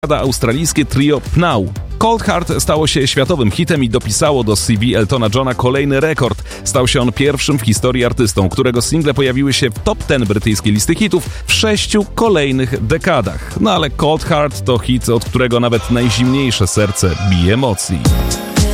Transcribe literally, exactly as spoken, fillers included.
australijskie trio Pnau. Cold Heart stało się światowym hitem i dopisało do C V Eltona Johna kolejny rekord. Stał się on pierwszym w historii artystą, którego single pojawiły się w top dziesięć brytyjskiej listy hitów w sześciu kolejnych dekadach. No ale Cold Heart to hit, od którego nawet najzimniejsze serce bije emocji.